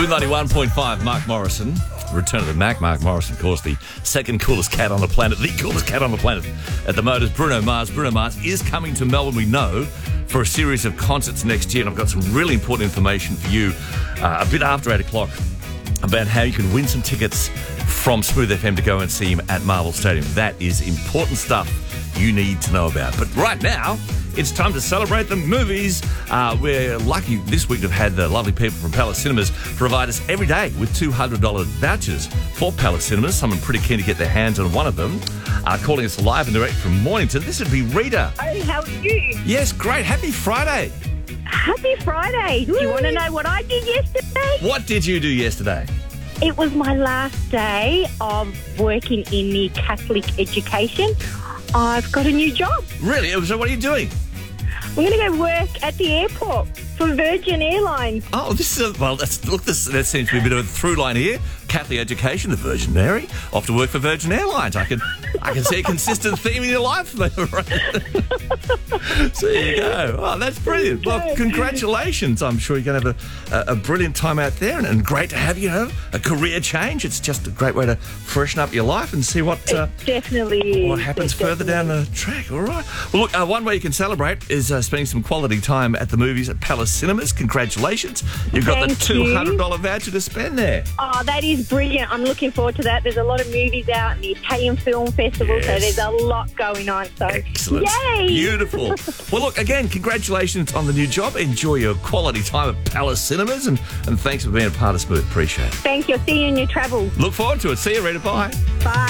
Smooth 91.5, Mark Morrison. Return of the Mac. Mark Morrison, of course, the second coolest cat on the planet, the coolest cat on the planet at the moment is Bruno Mars. Bruno Mars is coming to Melbourne, we know, for a series of concerts next year. And I've got some really important information for you a bit after 8 o'clock about how you can win some tickets from Smooth FM to go and see him at Marvel Stadium. That is important stuff you need to know about. But right now, it's time to celebrate the movies. We're lucky this week to have had the lovely people from Palace Cinemas provide us every day with $200 vouchers for Palace Cinemas. Someone pretty keen to get their hands on one of them. Calling us live and direct from Mornington. This would be Rita. Hey, how are you? Yes, great. Happy Friday. Happy Friday. Do you want to know what I did yesterday? What did you do yesterday? It was my last day of working in the Catholic education. I've got a new job. Really? So what are you doing? I'm going to go work at the airport for Virgin Airlines. Oh, this is that seems to be a bit of a through line here. Catholic education, the Virgin Mary, off to work for Virgin Airlines. I can see a consistent theme in your life there. So there you go. Oh, that's brilliant. Well, congratulations. I'm sure you're going to have a brilliant time out there, and great to have a career change. It's just a great way to freshen up your life and see what definitely what happens further down the track. All right. Well, look, one way you can celebrate is spending some quality time at the movies at Palace Cinemas. Congratulations. You've got the $200 voucher to spend there. Oh, that is brilliant. I'm looking forward to that. There's a lot of movies out in the Italian Film Festival, so there's a lot going on. So, excellent. Yay! Beautiful. Well, look, again, congratulations on the new job. Enjoy your quality time at Palace Cinemas, and thanks for being a part of Smooth. Appreciate it. Thank you. See you in your travels. Look forward to it. See you, Rita. Bye. Bye.